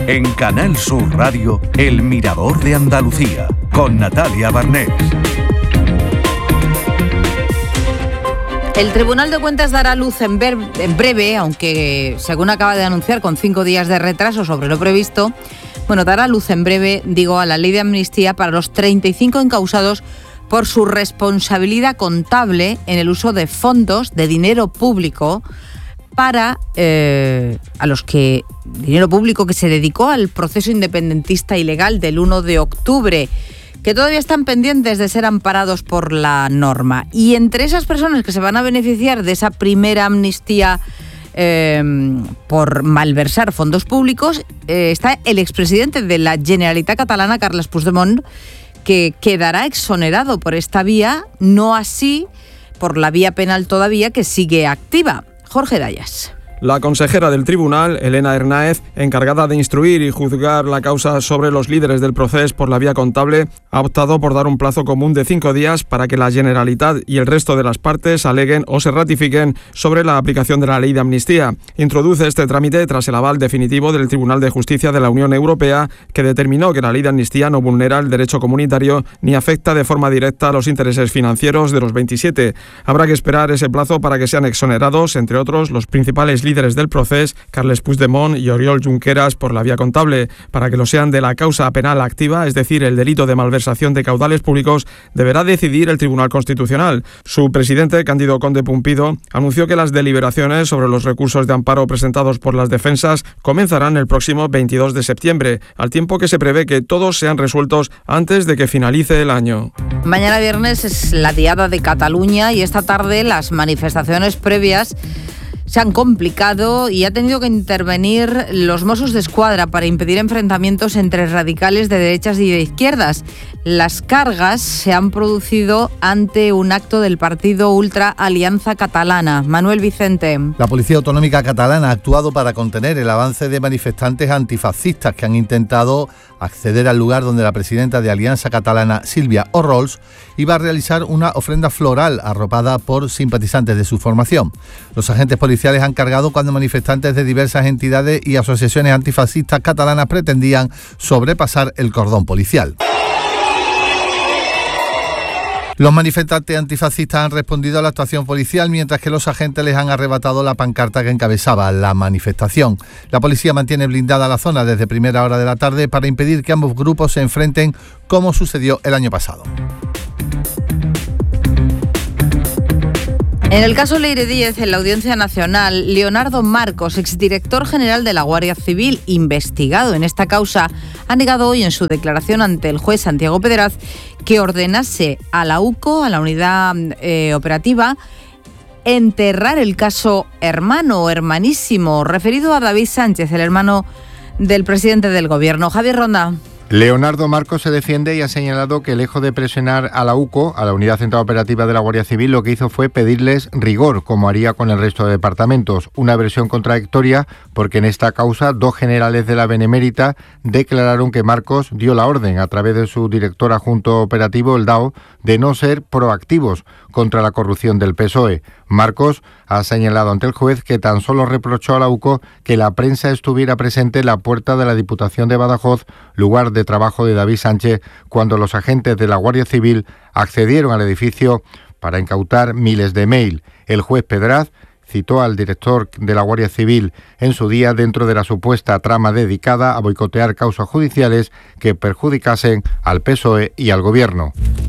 En Canal Sur Radio, El Mirador de Andalucía, con Natalia Barnés. El Tribunal de Cuentas dará a luz en breve, aunque según acaba de anunciar con 5 días de retraso sobre lo previsto, dará luz en breve, a la ley de amnistía para los 35 encausados por su responsabilidad contable en el uso de fondos de dinero público para dinero público que se dedicó al proceso independentista ilegal del 1 de octubre, que todavía están pendientes de ser amparados por la norma. Y entre esas personas que se van a beneficiar de esa primera amnistía por malversar fondos públicos, está el expresidente de la Generalitat Catalana, Carles Puigdemont, que quedará exonerado por esta vía, no así por la vía penal todavía, que sigue activa. Jorge Dayas. La consejera del tribunal, Elena Hernáez, encargada de instruir y juzgar la causa sobre los líderes del proceso por la vía contable, ha optado por dar un plazo común de 5 días para que la Generalitat y el resto de las partes aleguen o se ratifiquen sobre la aplicación de la ley de amnistía. Introduce este trámite tras el aval definitivo del Tribunal de Justicia de la Unión Europea, que determinó que la ley de amnistía no vulnera el derecho comunitario ni afecta de forma directa a los intereses financieros de los 27. Habrá que esperar ese plazo para que sean exonerados, entre otros, los principales líderes del proceso, Carles Puigdemont y Oriol Junqueras, por la vía contable. Para que lo sean de la causa penal activa, es decir, el delito de malversación de caudales públicos, deberá decidir el Tribunal Constitucional. Su presidente, Cándido Conde Pumpido, anunció que las deliberaciones sobre los recursos de amparo presentados por las defensas comenzarán el próximo 22 de septiembre, al tiempo que se prevé que todos sean resueltos antes de que finalice el año. Mañana viernes es la Diada de Cataluña y esta tarde las manifestaciones previas se han complicado y ha tenido que intervenir los Mossos d'Esquadra para impedir enfrentamientos entre radicales de derechas y de izquierdas. Las cargas se han producido ante un acto del partido Ultra Alianza Catalana. Manuel Vicente. La Policía Autonómica Catalana ha actuado para contener el avance de manifestantes antifascistas que han intentado acceder al lugar donde la presidenta de Alianza Catalana, Sílvia Orrols, iba a realizar una ofrenda floral arropada por simpatizantes de su formación. Los agentes policiales han cargado cuando manifestantes de diversas entidades y asociaciones antifascistas catalanas pretendían sobrepasar el cordón policial. Los manifestantes antifascistas han respondido a la actuación policial, mientras que los agentes les han arrebatado la pancarta que encabezaba la manifestación. La policía mantiene blindada la zona desde primera hora de la tarde para impedir que ambos grupos se enfrenten, como sucedió el año pasado. En el caso Leire Díez, en la Audiencia Nacional, Leonardo Marcos, exdirector general de la Guardia Civil, investigado en esta causa, ha negado hoy en su declaración ante el juez Santiago Pedraz que ordenase a la UCO, a la unidad operativa, enterrar el caso hermano o hermanísimo referido a David Sánchez, el hermano del presidente del Gobierno. Javier Ronda. Leonardo Marcos se defiende y ha señalado que lejos de presionar a la UCO, a la Unidad Central Operativa de la Guardia Civil, lo que hizo fue pedirles rigor, como haría con el resto de departamentos. Una versión contradictoria porque en esta causa 2 generales de la Benemérita declararon que Marcos dio la orden, a través de su director adjunto operativo, el DAO, de no ser proactivos contra la corrupción del PSOE. Marcos ha señalado ante el juez que tan solo reprochó a la UCO que la prensa estuviera presente en la puerta de la Diputación de Badajoz, lugar de trabajo de David Sánchez, cuando los agentes de la Guardia Civil accedieron al edificio para incautar miles de mail. El juez Pedraz citó al director de la Guardia Civil en su día dentro de la supuesta trama dedicada a boicotear causas judiciales que perjudicasen al PSOE y al Gobierno.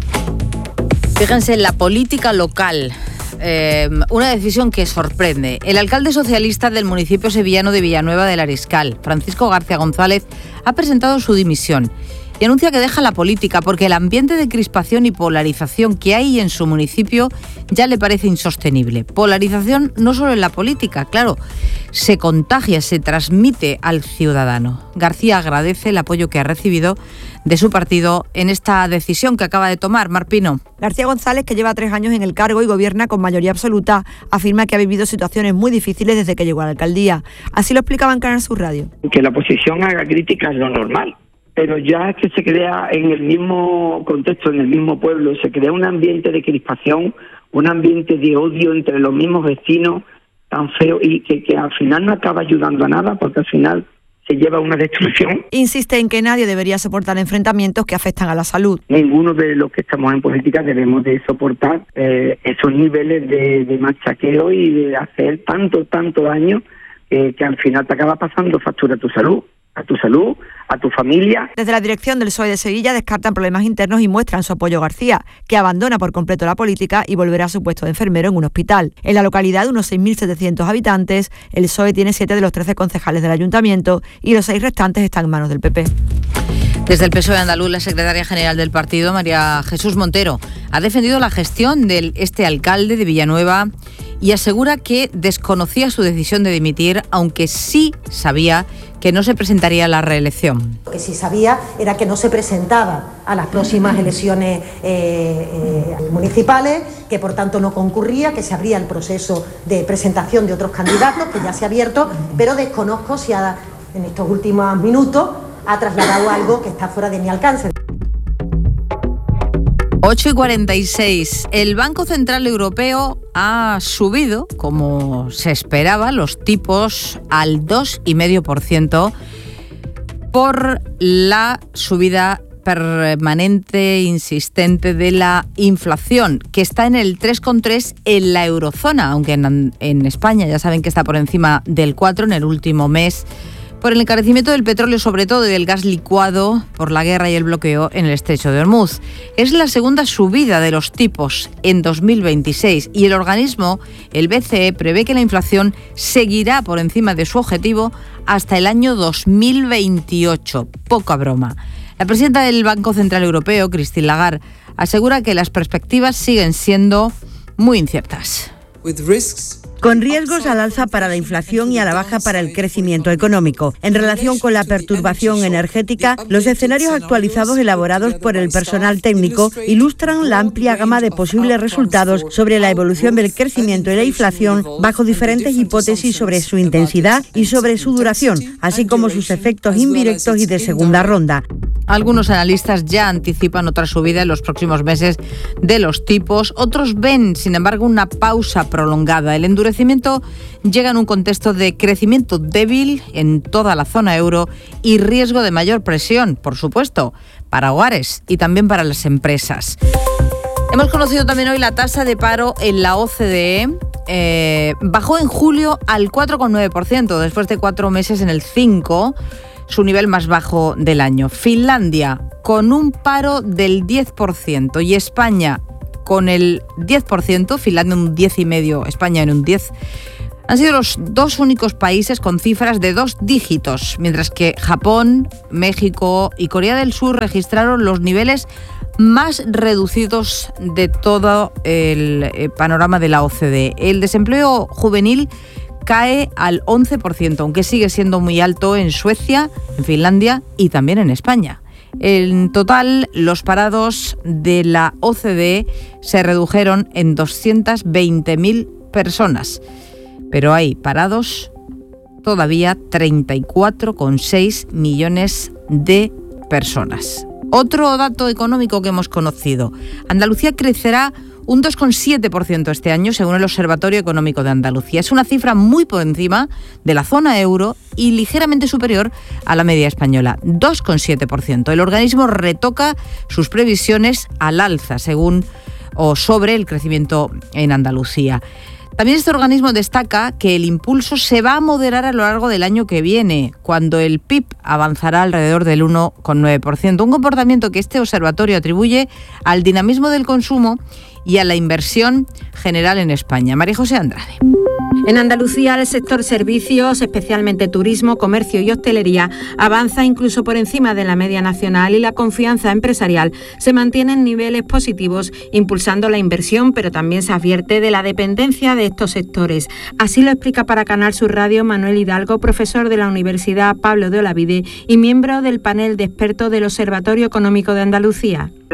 Fíjense en la política local. Una decisión que sorprende. El alcalde socialista del municipio sevillano de Villanueva del Ariscal, Francisco García González, ha presentado su dimisión y anuncia que deja la política porque el ambiente de crispación y polarización que hay en su municipio ya le parece insostenible. Polarización no solo en la política, claro, se contagia, se transmite al ciudadano. García agradece el apoyo que ha recibido de su partido en esta decisión que acaba de tomar. Marpino. García González, que lleva 3 años en el cargo y gobierna con mayoría absoluta, afirma que ha vivido situaciones muy difíciles desde que llegó a la alcaldía. Así lo explicaba en Canal Sur Radio. Que la oposición haga crítica es lo normal, pero ya es que se crea en el mismo contexto, en el mismo pueblo, se crea un ambiente de crispación, un ambiente de odio entre los mismos vecinos tan feo y que al final no acaba ayudando a nada, porque al final se lleva a una destrucción. Insiste en que nadie debería soportar enfrentamientos que afectan a la salud. Ninguno de los que estamos en política debemos de soportar esos niveles de machaqueo y de hacer tanto daño que al final te acaba pasando factura a tu salud, a tu familia. Desde la dirección del PSOE de Sevilla descartan problemas internos y muestran su apoyo a García, que abandona por completo la política y volverá a su puesto de enfermero en un hospital. En la localidad de unos 6.700 habitantes, el PSOE tiene 7 de los 13 concejales del ayuntamiento y los 6 restantes están en manos del PP. Desde el PSOE andaluz, la secretaria general del partido, María Jesús Montero, ha defendido la gestión de este alcalde de Villanueva y asegura que desconocía su decisión de dimitir, aunque sí sabía que no se presentaría a la reelección. Lo que sí sabía era que no se presentaba a las próximas elecciones municipales, que por tanto no concurría, que se abría el proceso de presentación de otros candidatos, que ya se ha abierto, pero desconozco si en estos últimos minutos ha trasladado algo que está fuera de mi alcance. 8:46. El Banco Central Europeo ha subido, como se esperaba, los tipos al 2,5% por la subida permanente, insistente de la inflación, que está en el 3,3 en la eurozona, aunque en España ya saben que está por encima del 4 en el último mes, por el encarecimiento del petróleo, sobre todo, y del gas licuado, por la guerra y el bloqueo en el estrecho de Hormuz. Es la segunda subida de los tipos en 2026 y el organismo, el BCE, prevé que la inflación seguirá por encima de su objetivo hasta el año 2028. Poca broma. La presidenta del Banco Central Europeo, Christine Lagarde, asegura que las perspectivas siguen siendo muy inciertas. Con riesgos al alza para la inflación y a la baja para el crecimiento económico. En relación con la perturbación energética, los escenarios actualizados elaborados por el personal técnico ilustran la amplia gama de posibles resultados sobre la evolución del crecimiento y la inflación bajo diferentes hipótesis sobre su intensidad y sobre su duración, así como sus efectos indirectos y de segunda ronda. Algunos analistas ya anticipan otra subida en los próximos meses de los tipos. Otros ven, sin embargo, una pausa prolongada. El endurecimiento llega en un contexto de crecimiento débil en toda la zona euro y riesgo de mayor presión, por supuesto, para hogares y también para las empresas. Hemos conocido también hoy la tasa de paro en la OCDE. Bajó en julio al 4,9%, después de 4 meses en el 5%. Su nivel más bajo del año. Finlandia con un paro del 10% y España con el 10%, Finlandia un 10,5%, España en un 10%. Han sido los dos únicos países con cifras de 2 dígitos, mientras que Japón, México y Corea del Sur registraron los niveles más reducidos de todo el panorama de la OCDE. El desempleo juvenil cae al 11%, aunque sigue siendo muy alto en Suecia, en Finlandia y también en España. En total, los parados de la OCDE se redujeron en 220.000 personas, pero hay parados todavía 34,6 millones de personas. Otro dato económico que hemos conocido: Andalucía crecerá un 2,7% este año, según el Observatorio Económico de Andalucía. Es una cifra muy por encima de la zona euro y ligeramente superior a la media española, 2,7%. El organismo retoca sus previsiones al alza, sobre el crecimiento en Andalucía. También este organismo destaca que el impulso se va a moderar a lo largo del año que viene, cuando el PIB avanzará alrededor del 1,9%, un comportamiento que este observatorio atribuye al dinamismo del consumo y a la inversión general en España. María José Andrade. En Andalucía, el sector servicios, especialmente turismo, comercio y hostelería, avanza incluso por encima de la media nacional y la confianza empresarial se mantiene en niveles positivos, impulsando la inversión, pero también se advierte de la dependencia de estos sectores. Así lo explica para Canal Sur Radio Manuel Hidalgo, profesor de la Universidad Pablo de Olavide y miembro del panel de expertos del Observatorio Económico de Andalucía.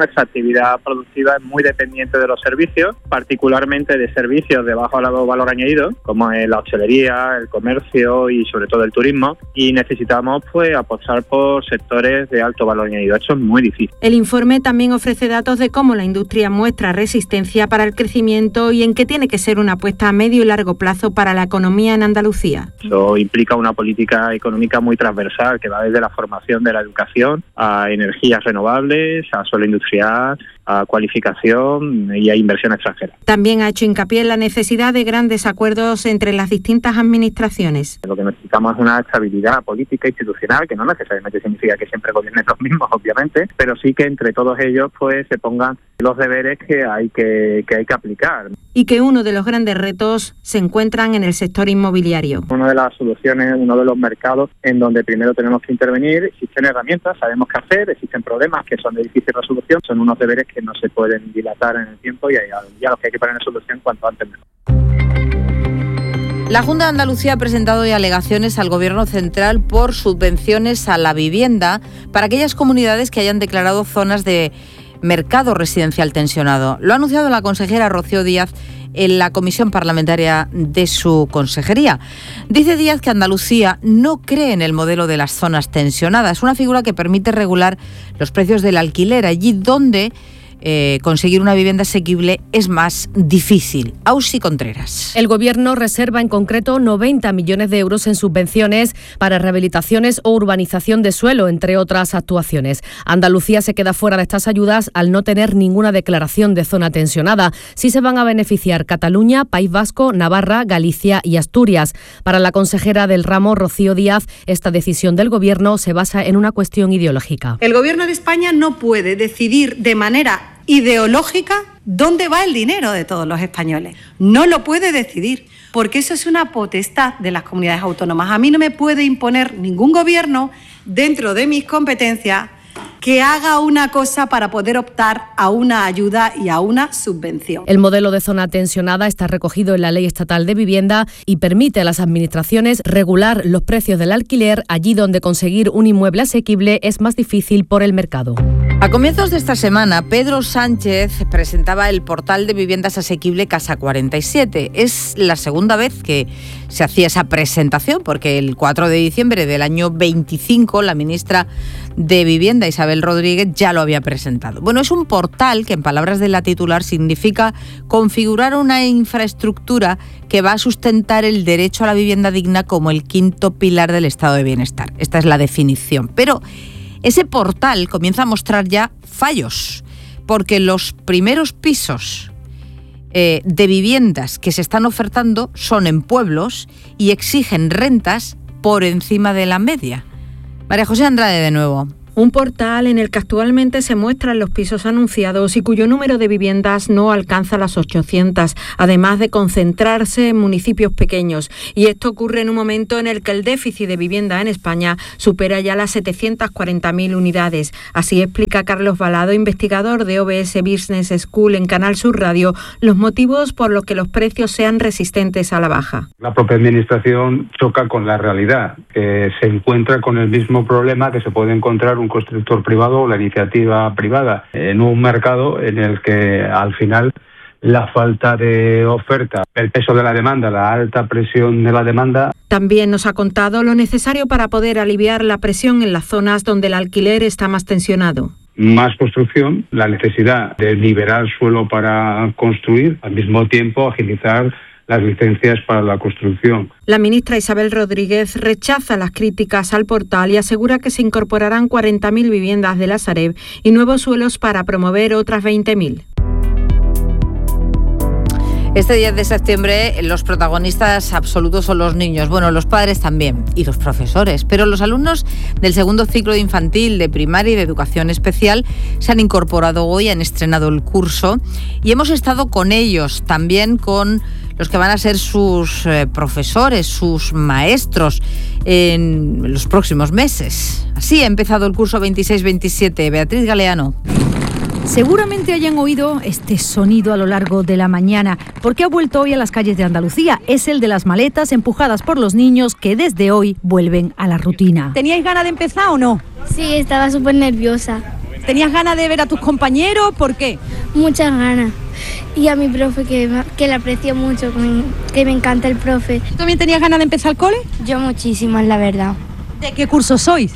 Nuestra actividad productiva es muy dependiente de los servicios, particularmente de servicios de bajo valor añadido, como es la hostelería, el comercio y sobre todo el turismo, y necesitamos apostar por sectores de alto valor añadido. Eso es muy difícil. El informe también ofrece datos de cómo la industria muestra resistencia para el crecimiento y en qué tiene que ser una apuesta a medio y largo plazo para la economía en Andalucía. Eso implica una política económica muy transversal que va desde la formación de la educación a energías renovables, a suelo industrial, a cualificación y a inversión extranjera. También ha hecho hincapié en la necesidad de grandes acuerdos entre las distintas administraciones. Lo que necesitamos es una estabilidad política institucional, que no necesariamente significa que siempre gobiernen los mismos, obviamente, pero sí que entre todos ellos se pongan los deberes que hay que aplicar. Y que uno de los grandes retos se encuentran en el sector inmobiliario. Una de las soluciones, uno de los mercados en donde primero tenemos que intervenir. Existen herramientas, sabemos qué hacer, existen problemas que son de difícil resolución, son unos deberes que no se pueden dilatar en el tiempo y ya los que hay que poner en solución cuanto antes mejor. La Junta de Andalucía ha presentado hoy alegaciones al Gobierno central por subvenciones a la vivienda para aquellas comunidades que hayan declarado zonas de mercado residencial tensionado. Lo ha anunciado la consejera Rocío Díaz en la comisión parlamentaria de su consejería. Dice Díaz que Andalucía no cree en el modelo de las zonas tensionadas, una figura que permite regular los precios del alquiler allí donde conseguir una vivienda asequible es más difícil. Ausi Contreras. El Gobierno reserva en concreto 90 millones de euros en subvenciones para rehabilitaciones o urbanización de suelo, entre otras actuaciones. Andalucía se queda fuera de estas ayudas al no tener ninguna declaración de zona tensionada. Sí se van a beneficiar Cataluña, País Vasco, Navarra, Galicia y Asturias. Para la consejera del ramo, Rocío Díaz, esta decisión del Gobierno se basa en una cuestión ideológica. El Gobierno de España no puede decidir de manera ideológica dónde va el dinero de todos los españoles. No lo puede decidir, porque eso es una potestad de las comunidades autónomas. A mí no me puede imponer ningún gobierno dentro de mis competencias que haga una cosa para poder optar a una ayuda y a una subvención. El modelo de zona tensionada está recogido en la Ley Estatal de Vivienda y permite a las administraciones regular los precios del alquiler allí donde conseguir un inmueble asequible es más difícil por el mercado. A comienzos de esta semana, Pedro Sánchez presentaba el portal de viviendas asequible Casa 47. Es la segunda vez que se hacía esa presentación, porque el 4 de diciembre del año 25 la ministra de Vivienda, Isabel Rodríguez, ya lo había presentado. Bueno, es un portal que, en palabras de la titular, significa configurar una infraestructura que va a sustentar el derecho a la vivienda digna como el quinto pilar del estado de bienestar. Esta es la definición. Pero ese portal comienza a mostrar ya fallos, porque los primeros pisos de viviendas que se están ofertando son en pueblos y exigen rentas por encima de la media. María José Andrade de nuevo. Un portal en el que actualmente se muestran los pisos anunciados y cuyo número de viviendas no alcanza las 800, además de concentrarse en municipios pequeños. Y esto ocurre en un momento en el que el déficit de vivienda en España supera ya las 740.000 unidades. Así explica Carlos Balado, investigador de OBS Business School en Canal Sur Radio, los motivos por los que los precios sean resistentes a la baja. La propia administración choca con la realidad, que se encuentra con el mismo problema que se puede encontrar un constructor privado o la iniciativa privada en un mercado en el que al final la falta de oferta, el peso de la demanda, la alta presión de la demanda. También nos ha contado lo necesario para poder aliviar la presión en las zonas donde el alquiler está más tensionado. Más construcción, la necesidad de liberar suelo para construir, al mismo tiempo agilizar las licencias para la construcción. La ministra Isabel Rodríguez rechaza las críticas al portal y asegura que se incorporarán 40.000 viviendas de la Sareb y nuevos suelos para promover otras 20.000. Este 10 de septiembre los protagonistas absolutos son los niños, bueno, los padres también y los profesores, pero los alumnos del segundo ciclo de infantil, de primaria y de educación especial se han incorporado hoy, han estrenado el curso y hemos estado con ellos, también con los que van a ser sus profesores, sus maestros en los próximos meses. Así ha empezado el curso 26-27. Beatriz Galeano. Seguramente hayan oído este sonido a lo largo de la mañana, porque ha vuelto hoy a las calles de Andalucía. Es el de las maletas empujadas por los niños que desde hoy vuelven a la rutina. ¿Teníais ganas de empezar o no? Sí, estaba súper nerviosa. ¿Tenías ganas de ver a tus compañeros? ¿Por qué? Muchas ganas. Y a mi profe, que le aprecio mucho, que me encanta el profe. ¿Tú también tenías ganas de empezar el cole? Yo muchísimas, la verdad. ¿De qué curso sois?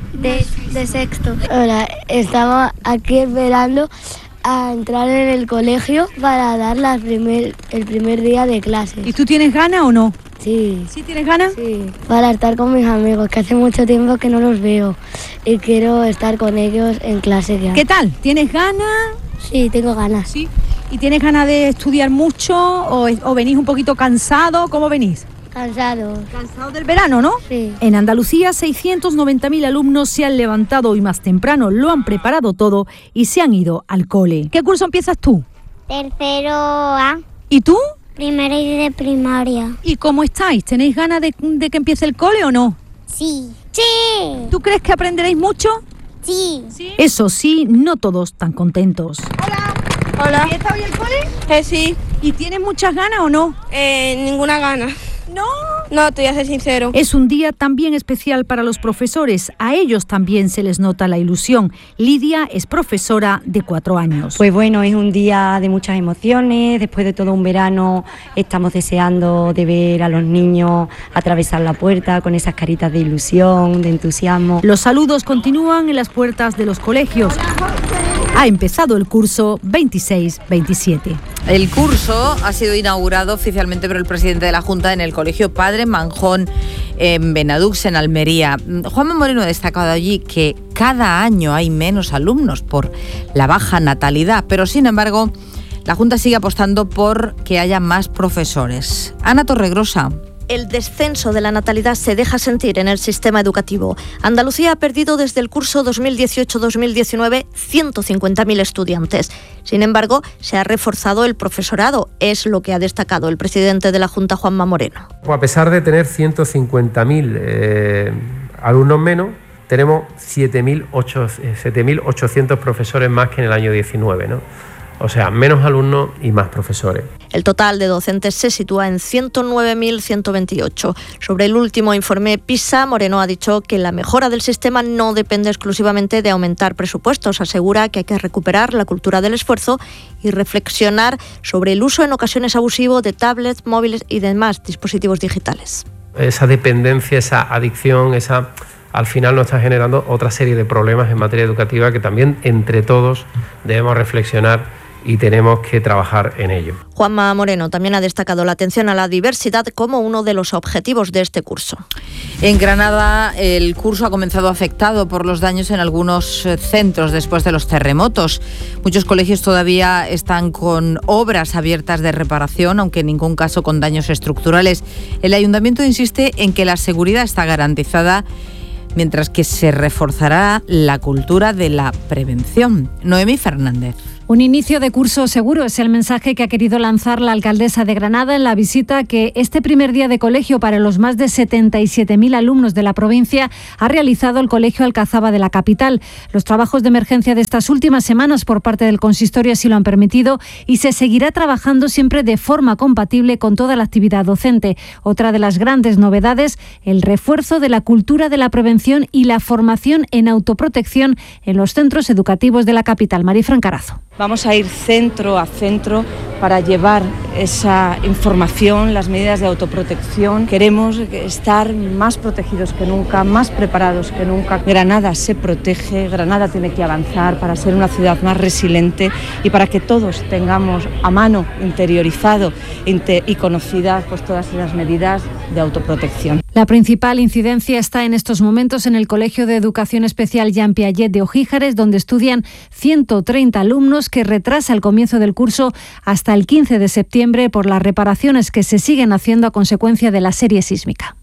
De sexto. Hola, estamos aquí esperando a entrar en el colegio para dar el primer día de clase. ¿Y tú tienes ganas o no? Sí. ¿Sí tienes ganas? Sí, para estar con mis amigos, que hace mucho tiempo que no los veo y quiero estar con ellos en clase ya. ¿Qué tal? ¿Tienes ganas? Sí, tengo ganas. ¿Sí? ¿Y tienes ganas de estudiar mucho o venís un poquito cansado? ¿Cómo venís? Cansados. Cansados del verano, ¿no? Sí. En Andalucía, 690.000 alumnos se han levantado hoy más temprano, lo han preparado todo y se han ido al cole. ¿Qué curso empiezas tú? Tercero A. ¿Y tú? Primero y de primaria. ¿Y cómo estáis? ¿Tenéis ganas de que empiece el cole o no? Sí. Sí. ¿Tú crees que aprenderéis mucho? Sí. Eso sí, no todos tan contentos. Hola. ¿Empieza hoy el cole? Sí. ¿Y tienes muchas ganas o no? Ninguna gana. ¿No? No, te voy a ser sincero. Es un día también especial para los profesores. A ellos también se les nota la ilusión. Lidia es profesora de 4 años. Pues bueno, es un día de muchas emociones. Después de todo un verano estamos deseando de ver a los niños atravesar la puerta con esas caritas de ilusión, de entusiasmo. Los saludos continúan en las puertas de los colegios. Ha empezado el curso 26-27. El curso ha sido inaugurado oficialmente por el presidente de la Junta en el Colegio Padre Manjón en Benadux, en Almería. Juanma Moreno ha destacado allí que cada año hay menos alumnos por la baja natalidad, pero sin embargo la Junta sigue apostando por que haya más profesores. Ana Torregrosa. El descenso de la natalidad se deja sentir en el sistema educativo. Andalucía ha perdido desde el curso 2018-2019 150.000 estudiantes. Sin embargo, se ha reforzado el profesorado, es lo que ha destacado el presidente de la Junta, Juanma Moreno. A pesar de tener 150.000 alumnos menos, tenemos 7.800 profesores más que en el año 19, ¿no? O sea, menos alumnos y más profesores. El total de docentes se sitúa en 109.128. Sobre el último informe PISA, Moreno ha dicho que la mejora del sistema no depende exclusivamente de aumentar presupuestos. Asegura que hay que recuperar la cultura del esfuerzo y reflexionar sobre el uso en ocasiones abusivo de tablets, móviles y demás dispositivos digitales. Esa dependencia, esa adicción, al final nos está generando otra serie de problemas en materia educativa que también entre todos debemos reflexionar y tenemos que trabajar en ello. Juanma Moreno también ha destacado la atención a la diversidad como uno de los objetivos de este curso. En Granada, el curso ha comenzado afectado por los daños en algunos centros después de los terremotos. Muchos colegios todavía están con obras abiertas de reparación, aunque en ningún caso con daños estructurales. El ayuntamiento insiste en que la seguridad está garantizada, mientras que se reforzará la cultura de la prevención. Noemí Fernández. Un inicio de curso seguro es el mensaje que ha querido lanzar la alcaldesa de Granada en la visita que este primer día de colegio para los más de 77.000 alumnos de la provincia ha realizado el Colegio Alcazaba de la capital. Los trabajos de emergencia de estas últimas semanas por parte del consistorio así lo han permitido y se seguirá trabajando siempre de forma compatible con toda la actividad docente. Otra de las grandes novedades, el refuerzo de la cultura de la prevención y la formación en autoprotección en los centros educativos de la capital. Marifran Carazo. Vamos a ir centro a centro para llevar esa información, las medidas de autoprotección. Queremos estar más protegidos que nunca, más preparados que nunca. Granada se protege, Granada tiene que avanzar para ser una ciudad más resiliente y para que todos tengamos a mano, interiorizado y conocidas pues todas las medidas de autoprotección. La principal incidencia está en estos momentos en el Colegio de Educación Especial Jean Piaget de Ojíjares, donde estudian 130 alumnos, que retrasa el comienzo del curso hasta el 15 de septiembre por las reparaciones que se siguen haciendo a consecuencia de la serie sísmica.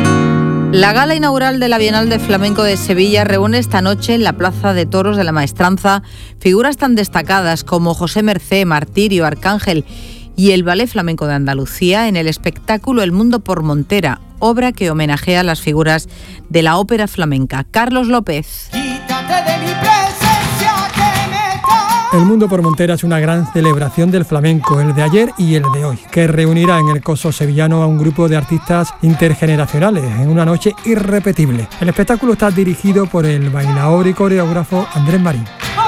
La gala inaugural de la Bienal de Flamenco de Sevilla reúne esta noche en la Plaza de Toros de la Maestranza figuras tan destacadas como José Mercé, Martirio, Arcángel y el Ballet Flamenco de Andalucía en el espectáculo El Mundo por Montera, obra que homenajea a las figuras de la ópera flamenca. Carlos López. El Mundo por Montera es una gran celebración del flamenco, el de ayer y el de hoy, que reunirá en el Coso sevillano a un grupo de artistas intergeneracionales en una noche irrepetible. El espectáculo está dirigido por el bailaor y coreógrafo Andrés Marín.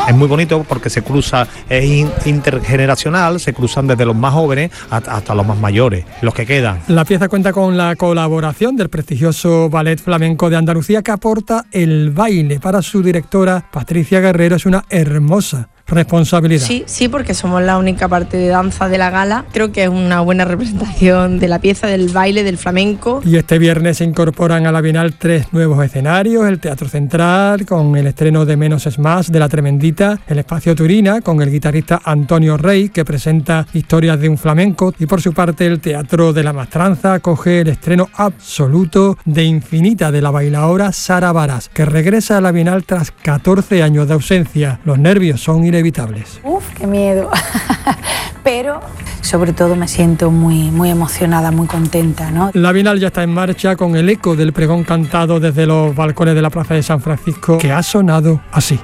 Es muy bonito porque se cruza, es intergeneracional, se cruzan desde los más jóvenes hasta los más mayores, los que quedan. La pieza cuenta con la colaboración del prestigioso Ballet Flamenco de Andalucía, que aporta el baile. Para su directora, Patricia Guerrero, es una hermosa responsabilidad. Sí, porque somos la única parte de danza de la gala. Creo que es una buena representación de la pieza, del baile, del flamenco. Y este viernes se incorporan a la Bienal 3 nuevos escenarios: el Teatro Central, con el estreno de Menos es Más, de La Tremendita; el Espacio Turina, con el guitarrista Antonio Rey, que presenta Historias de un flamenco; y por su parte el Teatro de la Maestranza acoge el estreno absoluto de Infinita, de la bailaora Sara Varas, que regresa a la Bienal tras 14 años de ausencia. Los nervios son inevitables. Qué miedo. Pero sobre todo me siento muy emocionada, muy contenta, ¿no? La Bienal ya está en marcha, con el eco del pregón cantado desde los balcones de la Plaza de San Francisco, que ha sonado así.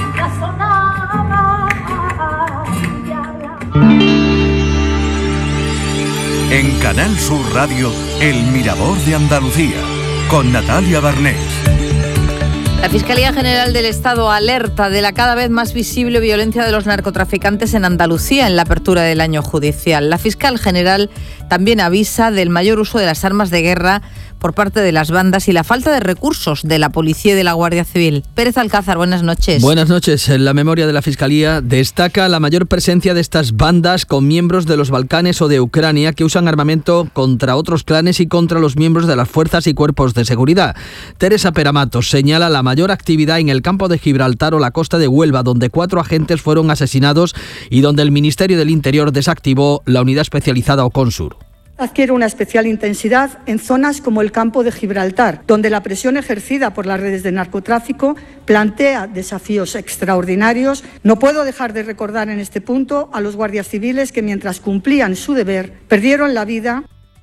En Canal Sur Radio, El Mirador de Andalucía, con Natalia Barnés. La Fiscalía General del Estado alerta de la cada vez más visible violencia de los narcotraficantes en Andalucía en la apertura del año judicial. La fiscal general también avisa del mayor uso de las armas de guerra por parte de las bandas y la falta de recursos de la policía y de la Guardia Civil. Pérez Alcázar, buenas noches. Buenas noches. En la memoria de la Fiscalía destaca la mayor presencia de estas bandas con miembros de los Balcanes o de Ucrania que usan armamento contra otros clanes y contra los miembros de las fuerzas y cuerpos de seguridad. Teresa Peramatos señala la mayor actividad en el campo de Gibraltar o la costa de Huelva, donde 4 agentes fueron asesinados y donde el Ministerio del Interior desactivó la unidad especializada Oconsur. Adquiere una especial intensidad en zonas como el campo de Gibraltar, donde la presión ejercida por las redes de narcotráfico plantea desafíos extraordinarios. No puedo dejar de recordar en este punto a los guardias civiles que, mientras cumplían su deber, perdieron la vida.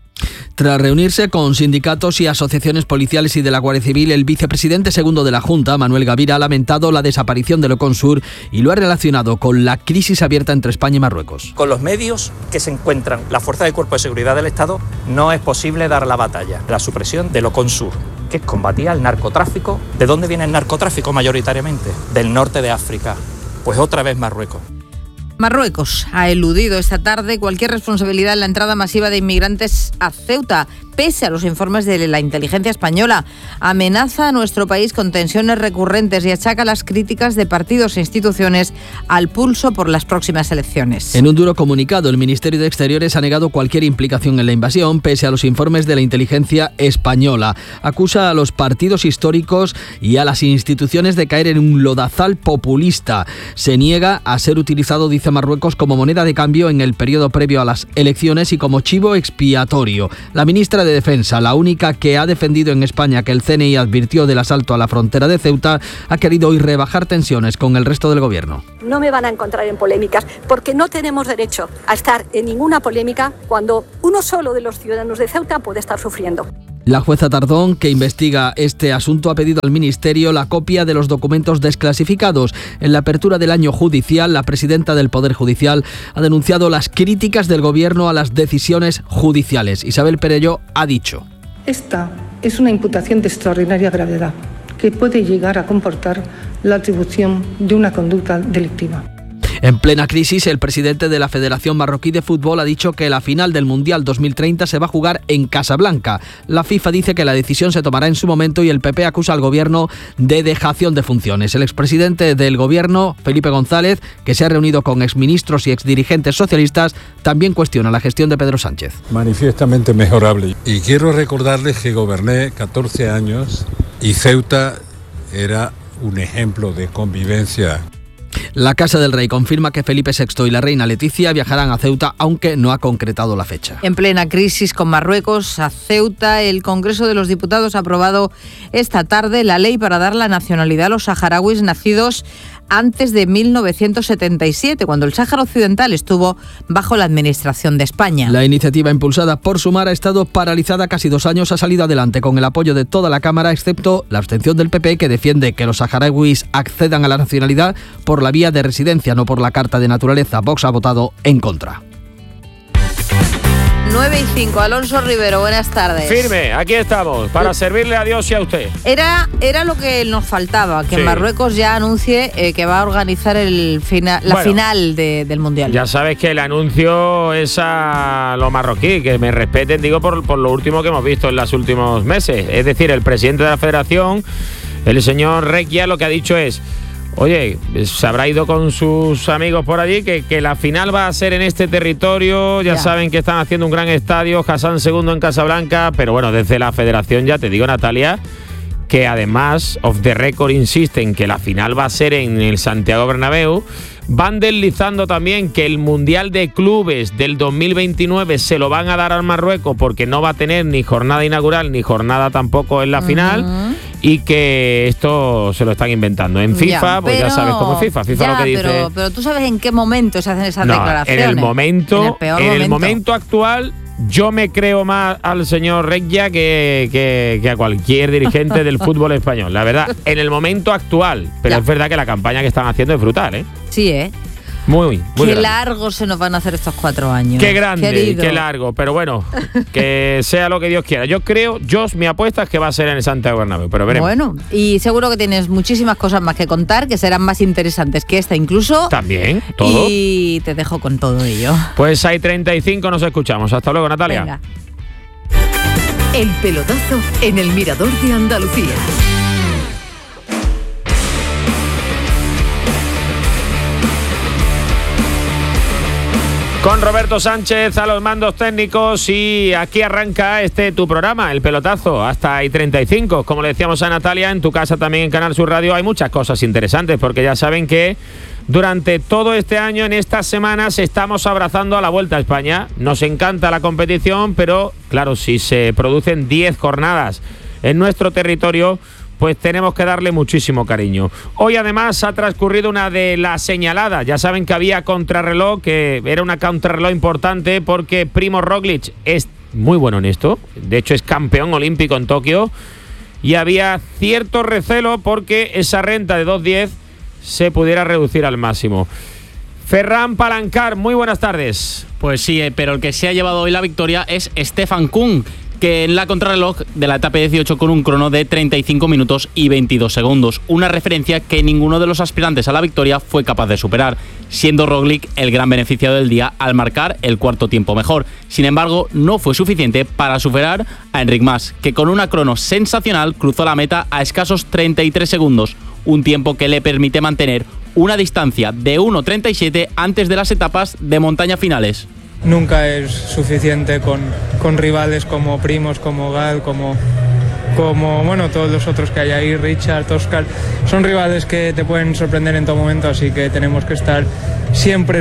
Tras reunirse con sindicatos y asociaciones policiales y de la Guardia Civil, el vicepresidente segundo de la Junta, Manuel Gavira, ha lamentado la desaparición del Oconsur y lo ha relacionado con la crisis abierta entre España y Marruecos. Con los medios que se encuentran la Fuerza de Cuerpo de Seguridad del Estado, no es posible dar la batalla. La supresión del Oconsur, que combatía el narcotráfico. ¿De dónde viene el narcotráfico mayoritariamente? Del norte de África. Pues otra vez Marruecos. Marruecos ha eludido esta tarde cualquier responsabilidad en la entrada masiva de inmigrantes a Ceuta, pese a los informes de la inteligencia española. Amenaza a nuestro país con tensiones recurrentes y achaca las críticas de partidos e instituciones al pulso por las próximas elecciones. En un duro comunicado, el Ministerio de Exteriores ha negado cualquier implicación en la invasión, pese a los informes de la inteligencia española. Acusa a los partidos históricos y a las instituciones de caer en un lodazal populista. Se niega a ser utilizado, dice Marruecos, como moneda de cambio en el periodo previo a las elecciones y como chivo expiatorio. La ministra de Defensa, la única que ha defendido en España que el CNI advirtió del asalto a la frontera de Ceuta, ha querido hoy rebajar tensiones con el resto del gobierno. No me van a encontrar en polémicas, porque no tenemos derecho a estar en ninguna polémica cuando uno solo de los ciudadanos de Ceuta puede estar sufriendo. La jueza Tardón, que investiga este asunto, ha pedido al Ministerio la copia de los documentos desclasificados. En la apertura del año judicial, la presidenta del Poder Judicial ha denunciado las críticas del Gobierno a las decisiones judiciales. Isabel Perelló ha dicho: esta es una imputación de extraordinaria gravedad que puede llegar a comportar la atribución de una conducta delictiva. En plena crisis, el presidente de la Federación Marroquí de Fútbol ha dicho que la final del Mundial 2030 se va a jugar en Casablanca. La FIFA dice que la decisión se tomará en su momento y el PP acusa al gobierno de dejación de funciones. El expresidente del gobierno, Felipe González, que se ha reunido con exministros y exdirigentes socialistas, también cuestiona la gestión de Pedro Sánchez. Manifiestamente mejorable. Y quiero recordarles que goberné 14 años y Ceuta era un ejemplo de convivencia. La Casa del Rey confirma que Felipe VI y la reina Leticia viajarán a Ceuta, aunque no ha concretado la fecha. En plena crisis con Marruecos, a Ceuta, el Congreso de los Diputados ha aprobado esta tarde la ley para dar la nacionalidad a los saharauis nacidos antes de 1977, cuando el Sáhara Occidental estuvo bajo la administración de España. La iniciativa impulsada por Sumar ha estado paralizada casi 2 años, ha salido adelante con el apoyo de toda la Cámara, excepto la abstención del PP, que defiende que los saharauis accedan a la nacionalidad por la vía de residencia, no por la carta de naturaleza. Vox ha votado en contra. 9:05. Alonso Rivero, buenas tardes. Firme, aquí estamos, para servirle a Dios y a usted. Era lo que nos faltaba, que Marruecos ya anuncie que va a organizar la final del Mundial. Ya sabes que el anuncio es a los marroquíes, que me respeten, digo, por lo último que hemos visto en los últimos meses. Es decir, el presidente de la federación, el señor Rekia, lo que ha dicho es: oye, se habrá ido con sus amigos por allí, que la final va a ser en este territorio. Ya saben que están haciendo un gran estadio, Hassan II en Casablanca, pero bueno, desde la federación ya te digo, Natalia, que además, off the record, insisten que la final va a ser en el Santiago Bernabéu. Van deslizando también que el Mundial de Clubes del 2029 se lo van a dar al Marruecos porque no va a tener ni jornada inaugural ni jornada tampoco en la final, y que esto se lo están inventando. En FIFA, pues ya sabes cómo es FIFA lo que dice... Pero tú sabes en qué momento se hacen esas declaraciones. En el momento actual... Yo me creo más al señor Rekia que a cualquier dirigente del fútbol español, la verdad, en el momento actual. Pero es verdad que la campaña que están haciendo es brutal, ¿eh? Sí, Muy qué grande. Largo se nos van a hacer estos 4 años. Qué grande, querido. qué largo. Pero bueno, que sea lo que Dios quiera. Mi apuesta es que va a ser en el Santiago Bernabéu, pero veremos. Bueno, y seguro que tienes muchísimas cosas más que contar, que serán más interesantes que esta incluso. También, todo. Y te dejo con todo ello. Pues hay 35, nos escuchamos. Hasta luego, Natalia. Venga. El pelotazo en el Mirador de Andalucía. Con Roberto Sánchez a los mandos técnicos, y aquí arranca tu programa, El Pelotazo, hasta ahí 35. Como le decíamos a Natalia, en tu casa también en Canal Sur Radio hay muchas cosas interesantes, porque ya saben que durante todo este año, en estas semanas, estamos abrazando a la Vuelta a España. Nos encanta la competición, pero claro, si se producen 10 jornadas en nuestro territorio, pues tenemos que darle muchísimo cariño. Hoy además ha transcurrido una de las señaladas. Ya saben que había contrarreloj, que era una contrarreloj importante porque Primož Roglič es muy bueno en esto. De hecho, es campeón olímpico en Tokio. Y había cierto recelo porque esa renta de 2:10 se pudiera reducir al máximo. Ferran Palancar, muy buenas tardes. Pues sí, pero el que se ha llevado hoy la victoria es Stefan Kung, que en la contrarreloj de la etapa 18 con un crono de 35 minutos y 22 segundos, una referencia que ninguno de los aspirantes a la victoria fue capaz de superar, siendo Roglič el gran beneficiado del día al marcar el cuarto tiempo mejor. Sin embargo, no fue suficiente para superar a Enric Mas, que con una crono sensacional cruzó la meta a escasos 33 segundos, un tiempo que le permite mantener una distancia de 1.37 antes de las etapas de montaña finales. Nunca es suficiente con rivales como Primož, como Gal, como bueno, todos los otros que hay ahí, Richard, Oscar. Son rivales que te pueden sorprender en todo momento, así que tenemos que estar siempre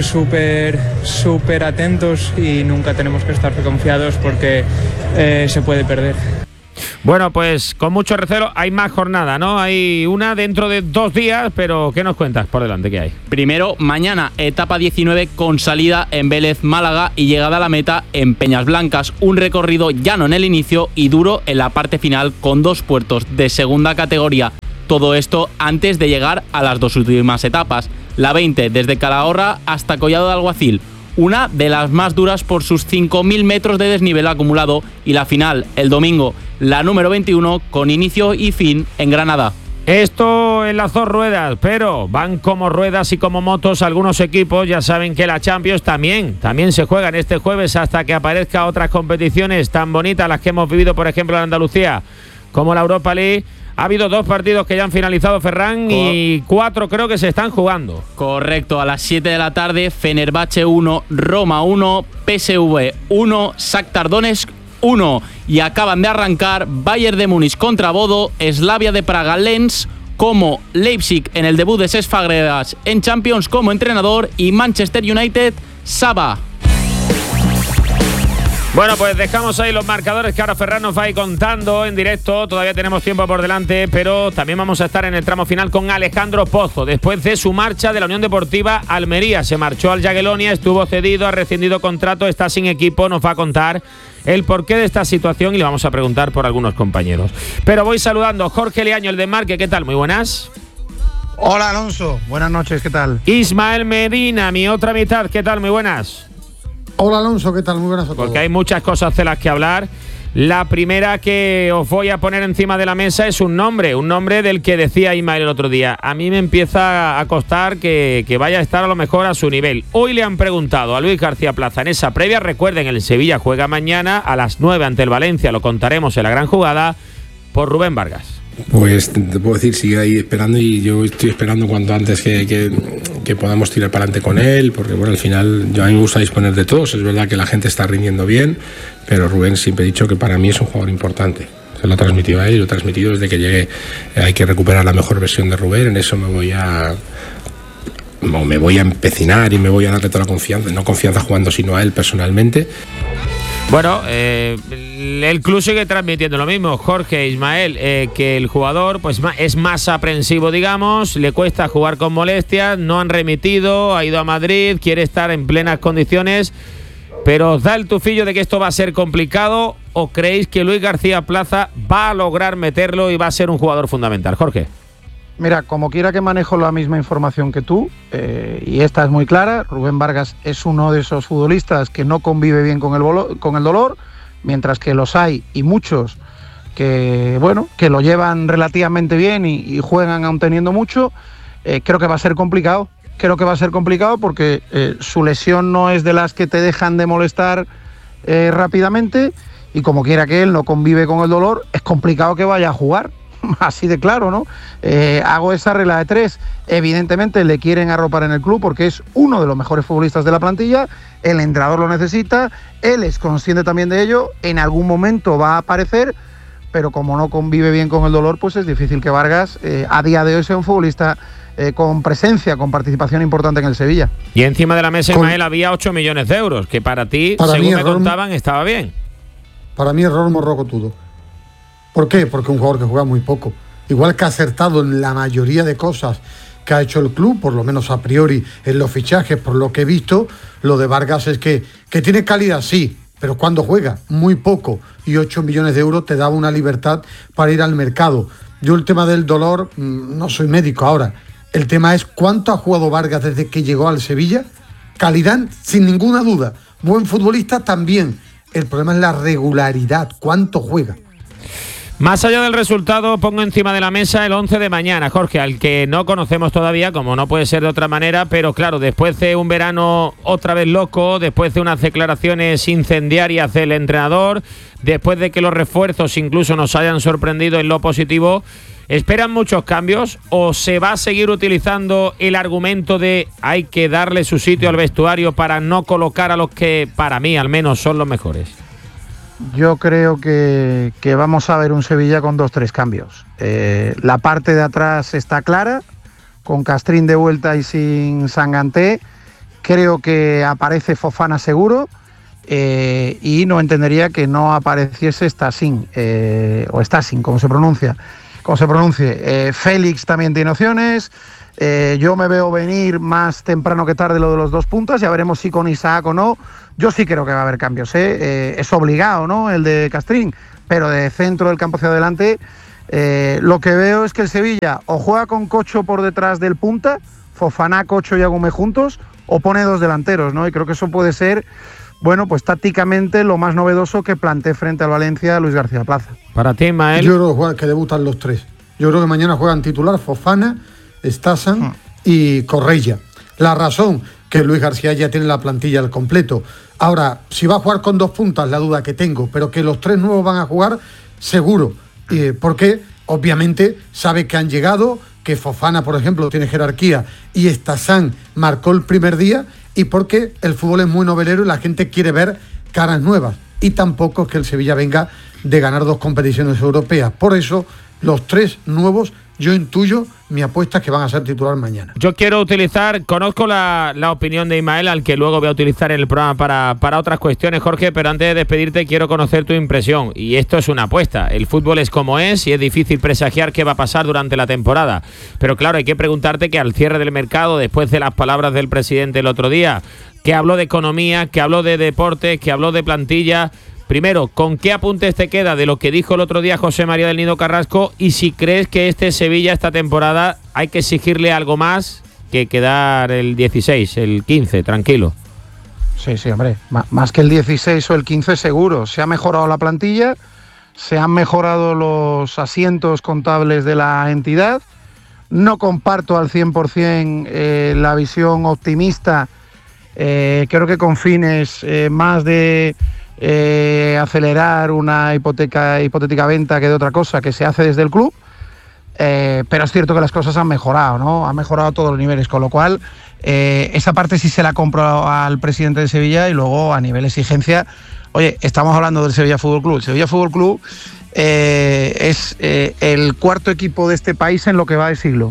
súper atentos y nunca tenemos que estar confiados porque se puede perder. Bueno, pues con mucho recelo, hay más jornada, ¿no? Hay una dentro de 2 días, pero ¿qué nos cuentas por delante? ¿Qué hay? Primero, mañana, etapa 19 con salida en Vélez, Málaga y llegada a la meta en Peñas Blancas. Un recorrido llano en el inicio y duro en la parte final con 2 puertos de segunda categoría. Todo esto antes de llegar a las 2 últimas etapas. La 20 desde Calahorra hasta Collado de Alguacil. Una de las más duras por sus 5.000 metros de desnivel acumulado, y la final, el domingo, la número 21, con inicio y fin en Granada. Esto en las 2 ruedas, pero van como ruedas y como motos algunos equipos. Ya saben que la Champions también se juegan este jueves hasta que aparezcan otras competiciones tan bonitas, las que hemos vivido, por ejemplo, en Andalucía, como la Europa League. Ha habido 2 partidos que ya han finalizado, Ferran, y 4 creo que se están jugando. Correcto, a las 7 de la tarde, Fenerbahce 1, Roma 1, PSV 1, Shakhtar Donetsk 1. Y acaban de arrancar Bayern de Múnich contra Bodo, Slavia de Praga Lens, como Leipzig en el debut de Cesc Fabregas en Champions como entrenador, y Manchester United Saba. Bueno, pues dejamos ahí los marcadores que ahora Ferran nos va a ir contando en directo. Todavía tenemos tiempo por delante, pero también vamos a estar en el tramo final con Alejandro Pozo. Después de su marcha de la Unión Deportiva Almería, se marchó al Jagiellonia, estuvo cedido, ha rescindido contrato, está sin equipo. Nos va a contar el porqué de esta situación y le vamos a preguntar por algunos compañeros. Pero voy saludando. Jorge Liaño, el de Marque, ¿qué tal? Muy buenas. Hola, Alonso. Buenas noches, ¿qué tal? Ismael Medina, mi otra mitad, ¿qué tal? Muy buenas. Hola Alonso, ¿qué tal? Muy buenas a todos. Porque hay muchas cosas de las que hablar. La primera que os voy a poner encima de la mesa es un nombre del que decía Ismael el otro día. A mí me empieza a costar que vaya a estar a lo mejor a su nivel. Hoy le han preguntado a Luis García Plaza en esa previa. Recuerden, el Sevilla juega mañana a las 9 ante el Valencia, lo contaremos en la gran jugada, por Rubén Vargas. Pues te puedo decir, sigue ahí esperando y yo estoy esperando cuanto antes que podamos tirar para adelante con él, porque bueno, al final a mí me gusta disponer de todos. Es verdad que la gente está rindiendo bien, pero Rubén siempre he dicho que para mí es un jugador importante. Se lo he transmitido a él y lo he transmitido desde que llegué. Hay que recuperar la mejor versión de Rubén, en eso me voy a empecinar y me voy a darle toda la confianza, no confianza jugando, sino a él personalmente. Bueno, el club sigue transmitiendo lo mismo, Jorge, Ismael, que el jugador pues es más aprensivo, digamos, le cuesta jugar con molestias, no han remitido, ha ido a Madrid, quiere estar en plenas condiciones, pero ¿os da el tufillo de que esto va a ser complicado o creéis que Luis García Plaza va a lograr meterlo y va a ser un jugador fundamental? Jorge. Mira, como quiera que manejo la misma información que tú, y esta es muy clara, Rubén Vargas es uno de esos futbolistas que no convive bien con el dolor, mientras que los hay y muchos que, bueno, que lo llevan relativamente bien y juegan aún teniendo mucho. Creo que va a ser complicado. Creo que va a ser complicado porque su lesión no es de las que te dejan de molestar rápidamente, y como quiera que él no convive con el dolor, es complicado que vaya a jugar. Así de claro, ¿no? Hago esa regla de 3. Evidentemente le quieren arropar en el club porque es uno de los mejores futbolistas de la plantilla, el entrenador lo necesita, él es consciente también de ello, en algún momento va a aparecer, pero como no convive bien con el dolor, pues es difícil que Vargas a día de hoy sea un futbolista con presencia, con participación importante en el Sevilla. Y encima de la mesa, Ismael, había 8 millones de euros, que para ti, según me contaban, estaba bien. Para mí error morrocotudo. ¿Por qué? Porque es un jugador que juega muy poco. Igual que ha acertado en la mayoría de cosas que ha hecho el club, por lo menos a priori en los fichajes, por lo que he visto, lo de Vargas es que tiene calidad, sí, pero cuando juega muy poco y 8 millones de euros te daba una libertad para ir al mercado. Yo el tema del dolor, no soy médico ahora, el tema es cuánto ha jugado Vargas desde que llegó al Sevilla. Calidad, sin ninguna duda. Buen futbolista también. El problema es la regularidad, cuánto juega. Más allá del resultado, pongo encima de la mesa el 11 de mañana, Jorge, al que no conocemos todavía, como no puede ser de otra manera, pero claro, después de un verano otra vez loco, después de unas declaraciones incendiarias del entrenador, después de que los refuerzos incluso nos hayan sorprendido en lo positivo, ¿esperan muchos cambios o se va a seguir utilizando el argumento de hay que darle su sitio al vestuario para no colocar a los que, para mí al menos, son los mejores? Yo creo que vamos a ver un Sevilla con 2-3 cambios. La parte de atrás está clara, con Castrín de vuelta y sin Sanganté. Creo que aparece Fofana seguro, y no entendería que no apareciese Stassin, o Stassin, como se pronuncie. Félix también tiene opciones. Yo me veo venir más temprano que tarde lo de los dos puntas, ya veremos si con Isaac o no. Yo sí creo que va a haber cambios, es obligado, ¿no?, el de Castrín, pero de centro del campo hacia adelante, lo que veo es que el Sevilla o juega con Cocho por detrás del punta, Fofana, Cocho y Agume juntos, o pone dos delanteros, ¿no? Y creo que eso puede ser, bueno, pues tácticamente lo más novedoso que plantee frente al Valencia Luis García Plaza. Para ti, Ismael. Yo creo que debutan los tres. Yo creo que mañana juegan titular Fofana, Stassin y Correia. La razón, que Luis García ya tiene la plantilla al completo. Ahora, si va a jugar con dos puntas, la duda que tengo, pero que los tres nuevos van a jugar, seguro. Porque, obviamente, sabe que han llegado, que Fofana, por ejemplo, tiene jerarquía y Stassin marcó el primer día, y porque el fútbol es muy novelero y la gente quiere ver caras nuevas. Y tampoco es que el Sevilla venga de ganar 2 competiciones europeas. Por eso, los tres nuevos, yo intuyo, mi apuesta es que van a ser titular mañana. Yo quiero utilizar, conozco la opinión de Ismael, al que luego voy a utilizar en el programa para otras cuestiones, Jorge, pero antes de despedirte quiero conocer tu impresión, y esto es una apuesta. El fútbol es como es y es difícil presagiar qué va a pasar durante la temporada, pero claro, hay que preguntarte que al cierre del mercado, después de las palabras del presidente el otro día, que habló de economía, que habló de deportes, que habló de plantilla. Primero, ¿con qué apuntes te queda de lo que dijo el otro día José María del Nido Carrasco? Y si crees que este Sevilla, esta temporada, hay que exigirle algo más que quedar el 16, el 15, tranquilo. Sí, hombre, más que el 16 o el 15 seguro. Se ha mejorado la plantilla, se han mejorado los asientos contables de la entidad. No comparto al 100% la visión optimista, creo que con fines más de acelerar una hipotética venta que de otra cosa que se hace desde el club. Pero es cierto que las cosas han mejorado, ¿no? Han mejorado a todos los niveles, con lo cual esa parte sí se la compro al presidente de Sevilla. Y luego a nivel exigencia, oye, estamos hablando del Sevilla Fútbol Club. El Sevilla Fútbol Club es el cuarto equipo de este país en lo que va de siglo,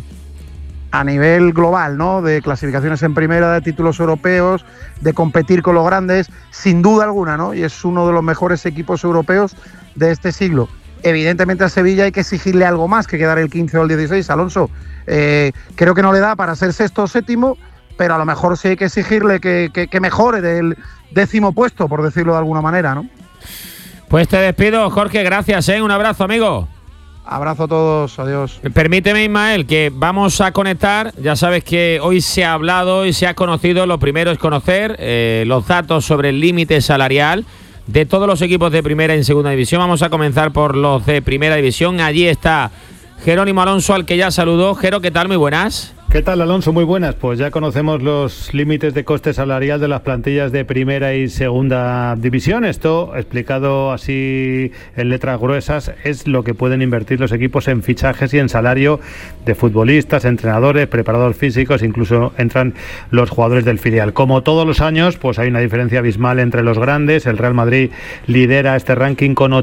a nivel global, ¿no? De clasificaciones en primera, de títulos europeos, de competir con los grandes, sin duda alguna, ¿no? Y es uno de los mejores equipos europeos de este siglo. Evidentemente a Sevilla hay que exigirle algo más que quedar el 15 o el 16, Alonso. Creo que no le da para ser sexto o séptimo, pero a lo mejor sí hay que exigirle que mejore del 10º puesto, por decirlo de alguna manera, ¿no? Pues te despido, Jorge, gracias, un abrazo, amigo. Abrazo a todos, adiós. Permíteme, Ismael, que vamos a conectar. Ya sabes que hoy se ha hablado y se ha conocido. Lo primero es conocer los datos sobre el límite salarial de todos los equipos de primera y en segunda división. Vamos a comenzar por los de primera división. Allí está Jerónimo Alonso, al que ya saludó. Jero, ¿qué tal? Muy buenas. ¿Qué tal, Alonso? Muy buenas. Pues ya conocemos los límites de coste salarial de las plantillas de primera y segunda división. Esto, explicado así en letras gruesas, es lo que pueden invertir los equipos en fichajes y en salario de futbolistas, entrenadores, preparadores físicos, incluso entran los jugadores del filial. Como todos los años, pues hay una diferencia abismal entre los grandes. El Real Madrid lidera este ranking con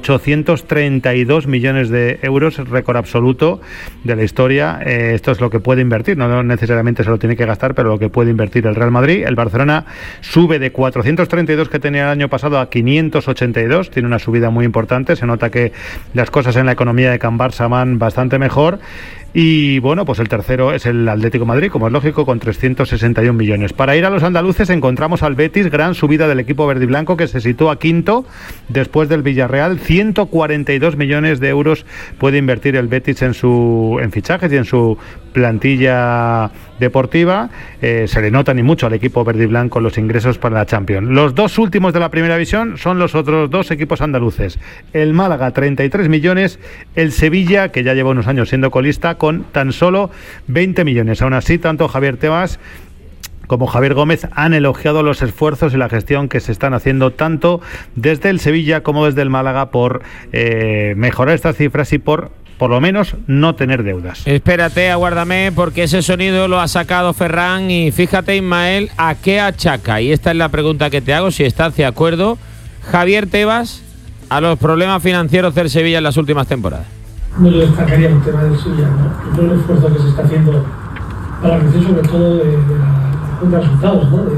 832 millones de euros, récord absoluto de la historia. Esto es lo que puede invertir, no necesariamente se lo tiene que gastar, pero lo que puede invertir el Real Madrid. El Barcelona sube de 432 que tenía el año pasado a 582, tiene una subida muy importante. Se nota que las cosas en la economía de Can Barça van bastante mejor. Y bueno, pues el tercero es el Atlético de Madrid, como es lógico, con 361 millones. Para ir a los andaluces encontramos al Betis, gran subida del equipo verde y blanco, que se sitúa quinto después del Villarreal. 142 millones de euros puede invertir el Betis en fichajes y en su plantilla deportiva. Se le nota ni mucho al equipo verde y blanco los ingresos para la Champions. Los dos últimos de la primera división son los otros dos equipos andaluces. El Málaga, 33 millones. El Sevilla, que ya lleva unos años siendo colista, con tan solo 20 millones. Aún así, tanto Javier Tebas como Javier Gómez han elogiado los esfuerzos y la gestión que se están haciendo tanto desde el Sevilla como desde el Málaga por mejorar estas cifras y por lo menos no tener deudas. Espérate, aguárdame, porque ese sonido lo ha sacado Ferran y fíjate, Ismael, ¿a qué achaca? Y esta es la pregunta que te hago, si estás de acuerdo, Javier Tebas, a los problemas financieros del Sevilla en las últimas temporadas. No le destacaría el tema del Sevilla, ¿no? Todo el esfuerzo que se está haciendo para la creación, sobre todo de la cuenta de resultados, ¿no? De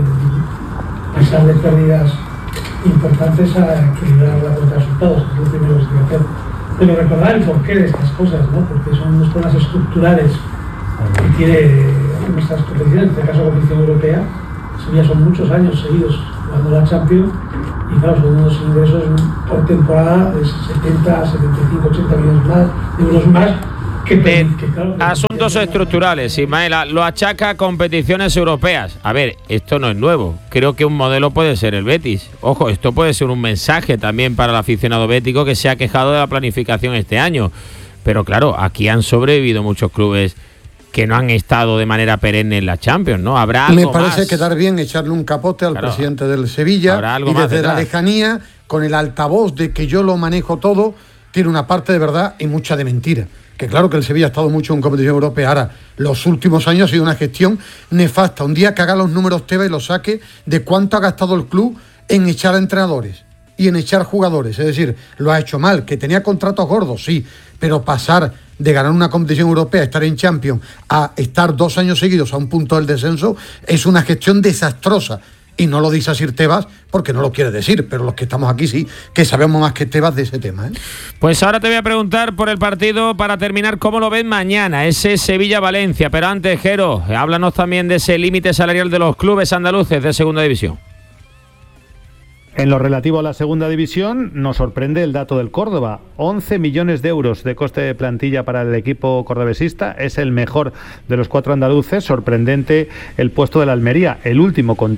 pasar de pérdidas importantes a equilibrar la cuenta de resultados, que es lo primero que se tiene que hacer. Pero recordar el porqué de estas cosas, ¿no? Porque son unos problemas estructurales que tiene nuestras competiciones, en este caso la competición europea. Sevilla son muchos años seguidos jugando la Champions y claro, son unos ingresos por temporada de 70, 75, 80 millones más, de euros más. Claro, asuntos estructurales, Ismael, lo achaca a competiciones europeas. A ver, esto no es nuevo. Creo que un modelo puede ser el Betis. Ojo, esto puede ser un mensaje también para el aficionado bético que se ha quejado de la planificación este año. Pero claro, aquí han sobrevivido muchos clubes que no han estado de manera perenne en la Champions, ¿no? Habrá algo más. Me parece quedar bien echarle un capote al presidente del Sevilla y desde la lejanía, con el altavoz de que yo lo manejo todo, tiene una parte de verdad y mucha de mentira. Que claro que el Sevilla ha estado mucho en competición europea. Ahora, los últimos años ha sido una gestión nefasta. Un día que haga los números Tebas y los saque de cuánto ha gastado el club en echar a entrenadores y en echar jugadores. Es decir, lo ha hecho mal. Que tenía contratos gordos, sí, pero pasar de ganar una competición europea, estar en Champions, a estar 2 años seguidos a un punto del descenso, es una gestión desastrosa. Y no lo dice así Tebas porque no lo quiere decir, pero los que estamos aquí sí, que sabemos más que Tebas de ese tema, ¿eh? Pues ahora te voy a preguntar por el partido para terminar, ¿cómo lo ves mañana? Ese Sevilla-Valencia, pero antes, Jero, háblanos también de ese límite salarial de los clubes andaluces de segunda división. En lo relativo a la segunda división, nos sorprende el dato del Córdoba. 11 millones de euros de coste de plantilla para el equipo cordobesista. Es el mejor de los 4 andaluces. Sorprendente el puesto de la Almería, el último con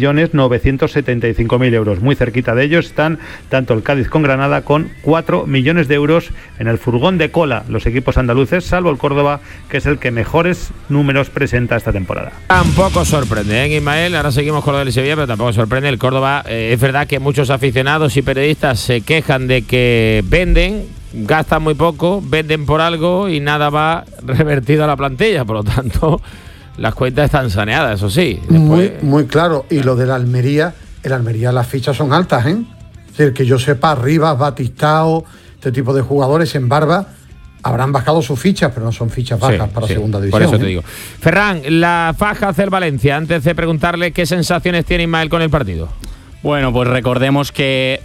3.975.000 euros. Muy cerquita de ellos están tanto el Cádiz con Granada con 4 millones de euros en el furgón de cola. Los equipos andaluces, salvo el Córdoba, que es el que mejores números presenta esta temporada. Tampoco sorprende, Ismael. Ahora seguimos con lo del Sevilla, pero tampoco sorprende. El Córdoba, es verdad que muchos aficionados y periodistas se quejan de que venden, gastan muy poco, venden por algo y nada va revertido a la plantilla. Por lo tanto, las cuentas están saneadas, eso sí. Después... Muy claro. Y lo de la Almería, en la Almería las fichas son altas, ¿eh? Es decir, que yo sepa, Rivas, Batistao, este tipo de jugadores en Barba habrán bajado sus fichas, pero no son fichas bajas para segunda división. Por eso te digo. Ferran, la faja del Valencia, antes de preguntarle qué sensaciones tiene Ismael con el partido. Bueno, pues recordemos que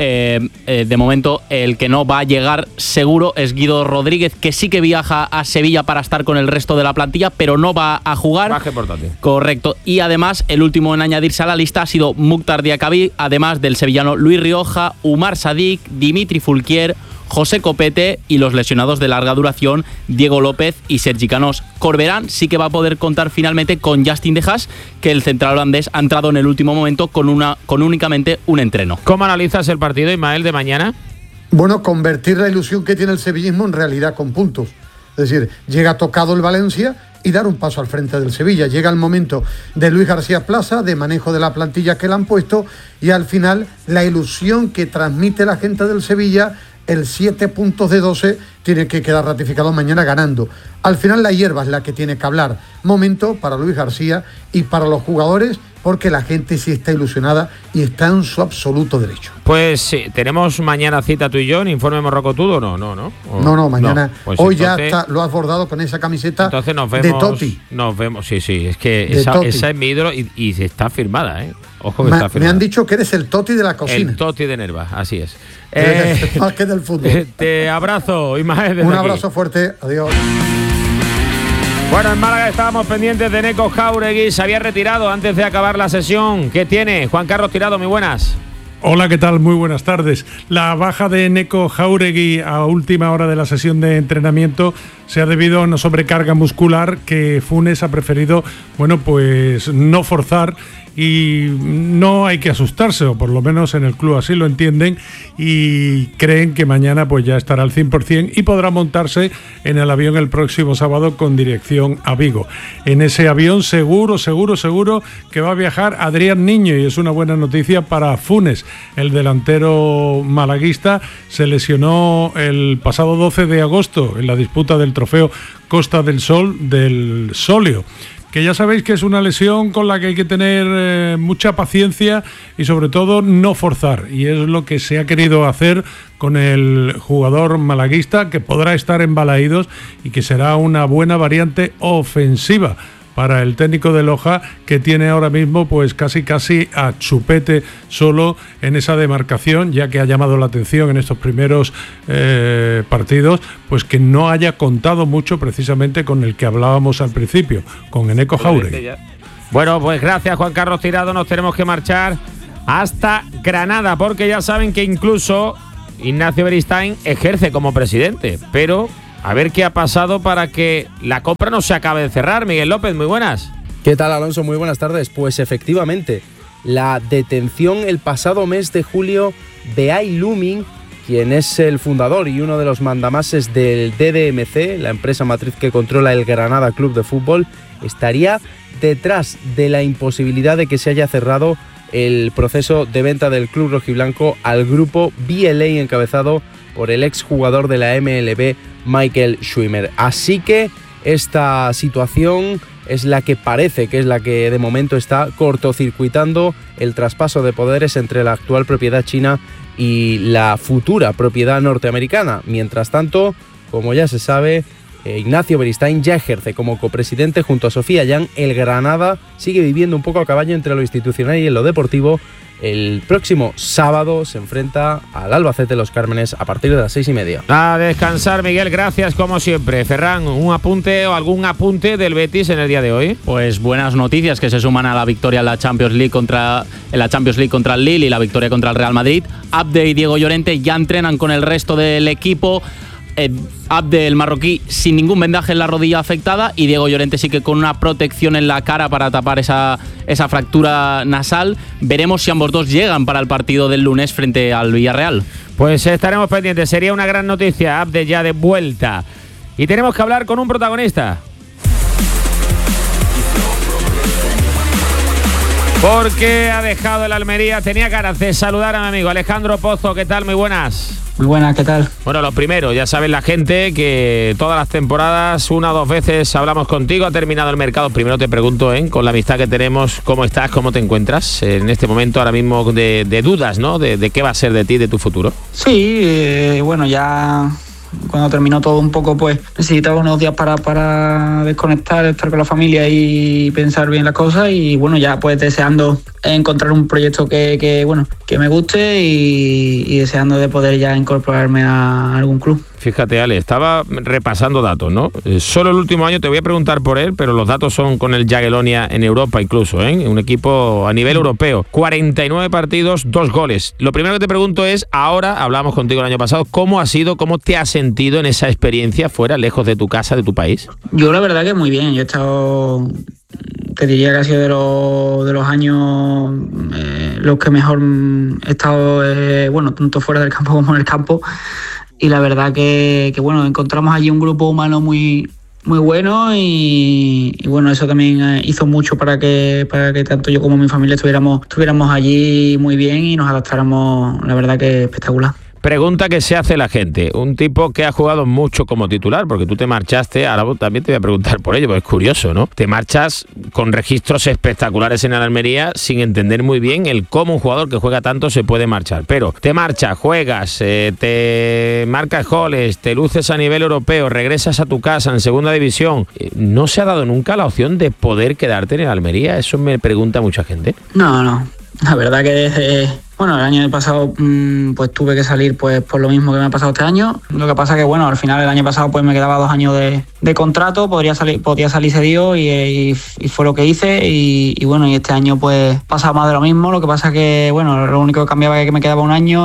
de momento el que no va a llegar seguro es Guido Rodríguez, que sí que viaja a Sevilla para estar con el resto de la plantilla, pero no va a jugar. Baje portátil. Correcto. Y además, el último en añadirse a la lista ha sido Mukhtar Diakabi, además del sevillano Luis Rioja, Umar Sadik, Dimitri Fulquier, José Copete y los lesionados de larga duración Diego López y Sergi Canós. Corberán sí que va a poder contar finalmente con Justin De Haas, que el central holandés ha entrado en el último momento con únicamente un entreno. ¿Cómo analizas el partido, Ismael, de mañana? Bueno, convertir la ilusión que tiene el sevillismo en realidad con puntos. Es decir, llega tocado el Valencia y dar un paso al frente del Sevilla. Llega el momento de Luis García Plaza, de manejo de la plantilla que le han puesto, y al final la ilusión que transmite la gente del Sevilla, el 7 puntos de 12, tiene que quedar ratificado mañana ganando. Al final la hierba es la que tiene que hablar. Momento para Luis García y para los jugadores, porque la gente sí está ilusionada y está en su absoluto derecho. Pues sí, tenemos mañana cita tú y yo en Informe Morrocotudo, ¿no? No, mañana. No, pues hoy entonces, ya lo has bordado con esa camiseta entonces nos vemos, de Totti. Nos vemos, sí, es que esa es mi ídolo y está firmada, ¿eh? Ojo que está firmada. Me han dicho que eres el Totti de la cocina. El Totti de Nerva, así es. Más que del fútbol. Te abrazo, Ismael. Un abrazo fuerte, adiós. Bueno, en Málaga estábamos pendientes de Neko Jáuregui, se había retirado antes de acabar la sesión. ¿Qué tiene? Juan Carlos Tirado, muy buenas. Hola, ¿qué tal? Muy buenas tardes. La baja de Neko Jáuregui a última hora de la sesión de entrenamiento se ha debido a una sobrecarga muscular que Funes ha preferido, pues no forzar, y no hay que asustarse, o por lo menos en el club así lo entienden, y creen que mañana pues ya estará al 100% y podrá montarse en el avión el próximo sábado con dirección a Vigo. En ese avión seguro que va a viajar Adrián Niño, y es una buena noticia para Funes. El delantero malaguista se lesionó el pasado 12 de agosto en la disputa del trofeo Costa del Sol del Solio, que ya sabéis que es una lesión con la que hay que tener mucha paciencia y sobre todo no forzar, y es lo que se ha querido hacer con el jugador malaguista, que podrá estar en Balaídos y que será una buena variante ofensiva para el técnico de Loja, que tiene ahora mismo pues casi a Chupete solo en esa demarcación, ya que ha llamado la atención en estos primeros partidos, pues que no haya contado mucho precisamente con el que hablábamos al principio, con Neko Jáuregui. Bueno, pues gracias, Juan Carlos Tirado. Nos tenemos que marchar hasta Granada, porque ya saben que incluso Ignacio Beristain ejerce como presidente, pero a ver qué ha pasado para que la compra no se acabe de cerrar. Miguel López, muy buenas. ¿Qué tal, Alonso? Muy buenas tardes. Pues efectivamente, la detención el pasado mes de julio de iLooming, quien es el fundador y uno de los mandamases del DDMC, la empresa matriz que controla el Granada Club de Fútbol, estaría detrás de la imposibilidad de que se haya cerrado el proceso de venta del club rojiblanco al grupo BLA, encabezado por el exjugador de la MLB, Michael Schwimmer. Así que esta situación es la que parece que es la que de momento está cortocircuitando el traspaso de poderes entre la actual propiedad china y la futura propiedad norteamericana. Mientras tanto, como ya se sabe, Ignacio Beristain ya ejerce como copresidente junto a Sofía Yan. El Granada sigue viviendo un poco a caballo entre lo institucional y en lo deportivo, el próximo sábado se enfrenta al Albacete Los Cármenes a partir de las 6:30. A descansar, Miguel, gracias como siempre. Ferran, ¿un apunte o algún apunte del Betis en el día de hoy? Pues buenas noticias que se suman a la victoria en la Champions League contra el Lille y la victoria contra el Real Madrid. Abde y Diego Llorente ya entrenan con el resto del equipo. Abde, el marroquí, sin ningún vendaje en la rodilla afectada, y Diego Llorente sí que con una protección en la cara para tapar esa fractura nasal. Veremos si ambos dos llegan para el partido del lunes frente al Villarreal. Pues estaremos pendientes, sería una gran noticia. Abde ya de vuelta. Y tenemos que hablar con un protagonista. Porque ha dejado el Almería. Tenía ganas de saludar a mi amigo Alejandro Pozo. ¿Qué tal? Muy buenas. Muy buenas, ¿qué tal? Bueno, lo primero, ya saben la gente que todas las temporadas, 1 o 2 veces hablamos contigo. Ha terminado el mercado. Primero te pregunto, con la amistad que tenemos, ¿cómo estás? ¿Cómo te encuentras en este momento ahora mismo de dudas, ¿no? De qué va a ser de ti, de tu futuro. Sí, bueno, ya cuando terminó todo un poco, pues necesitaba unos días para desconectar, estar con la familia y pensar bien las cosas, y bueno, ya pues deseando encontrar un proyecto que me guste y deseando de poder ya incorporarme a algún club. Fíjate, Ale, estaba repasando datos, ¿no? Solo el último año, te voy a preguntar por él, pero los datos son con el Jagiellonia en Europa incluso, un equipo a nivel europeo. 49 partidos, 2 goles. Lo primero que te pregunto es, ahora, hablamos contigo el año pasado, ¿cómo ha sido, cómo te has sentido en esa experiencia fuera, lejos de tu casa, de tu país? Yo la verdad que muy bien, yo he estado... Te diría que ha sido de los años los que mejor he estado, tanto fuera del campo como en el campo. Y la verdad que encontramos allí un grupo humano muy bueno y bueno, eso también hizo mucho para que tanto yo como mi familia estuviéramos allí muy bien y nos adaptáramos, la verdad que espectacular. Pregunta que se hace la gente. Un tipo que ha jugado mucho como titular, porque tú te marchaste, ahora también te voy a preguntar por ello, porque es curioso, ¿no? Te marchas con registros espectaculares en el Almería sin entender muy bien el cómo un jugador que juega tanto se puede marchar. Pero te marchas, juegas, te marcas goles, te luces a nivel europeo, regresas a tu casa en segunda división. ¿No se ha dado nunca la opción de poder quedarte en el Almería? Eso me pregunta mucha gente. No. La verdad que el año pasado pues tuve que salir pues por lo mismo que me ha pasado este año. Lo que pasa que al final el año pasado pues me quedaba 2 años de contrato, podía salir cedido y fue lo que hice y este año pues pasa más de lo mismo. Lo que pasa que lo único que cambiaba es que me quedaba 1 año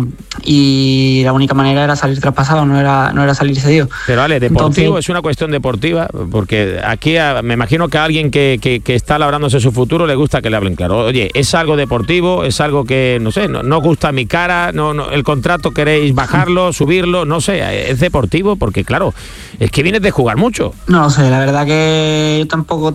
y la única manera era salir traspasado, no era salir cedido. Pero Ale, deportivo. Entonces, es una cuestión deportiva, porque aquí me imagino que a alguien que está labrándose su futuro le gusta que le hablen claro. Oye, es algo deportivo, es algo que no gusta mi cara, el contrato queréis bajarlo, subirlo, no sé, es deportivo, porque claro, es que vienes de jugar mucho. No lo sé, la verdad que yo tampoco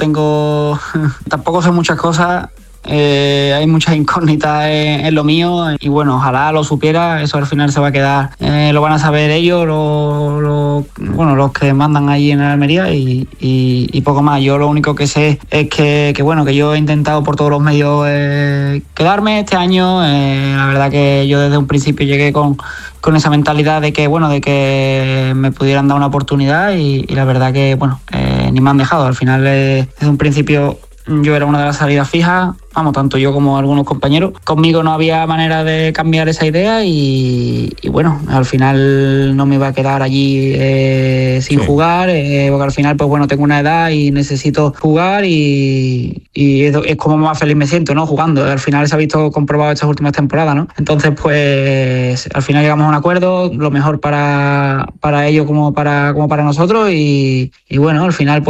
sé muchas cosas. Hay muchas incógnitas en lo mío y ojalá lo supiera. Eso al final se va a quedar, lo van a saber ellos, los que mandan allí en la Almería y poco más. Yo lo único que sé es que yo he intentado por todos los medios quedarme este año. La verdad que yo desde un principio llegué con esa mentalidad de que me pudieran dar una oportunidad y la verdad que ni me han dejado. Al final desde un principio yo era una de las salidas fijas, tanto yo como algunos compañeros. Conmigo no había manera de cambiar esa idea y al final no me iba a quedar allí sin jugar, porque al final tengo una edad y necesito jugar y es como más feliz me siento, ¿no? Jugando. Al final se ha visto comprobado estas últimas temporadas, ¿no? Entonces al final llegamos a un acuerdo, lo mejor para ellos como para nosotros y al final